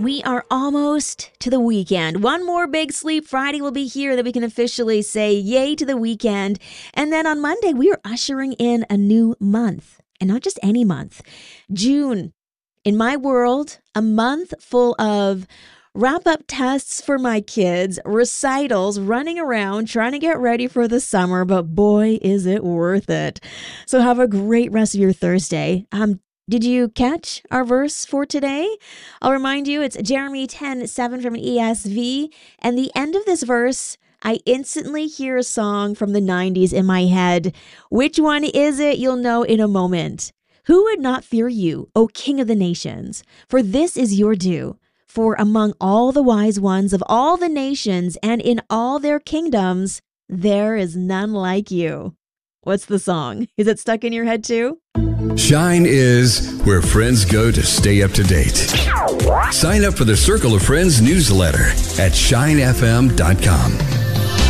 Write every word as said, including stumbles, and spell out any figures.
We are almost to the weekend. One more big sleep Friday will be here that we can officially say yay to the weekend. And then on Monday, we are ushering in a new month. And not just any month. June. In my world, a month full of wrap-up tests for my kids, recitals, running around, trying to get ready for the summer. But boy, is it worth it. So have a great rest of your Thursday. Um, Did you catch our verse for today? I'll remind you, it's Jeremiah ten seven from E S V. And the end of this verse, I instantly hear a song from the nineties in my head. Which one is it? You'll know in a moment. Who would not fear you, O King of the nations? For this is your due. For among all the wise ones of all the nations and in all their kingdoms, there is none like you. What's the song? Is it stuck in your head too? Shine is where friends go to stay up to date. Sign up for the Circle of Friends newsletter at shine f m dot com.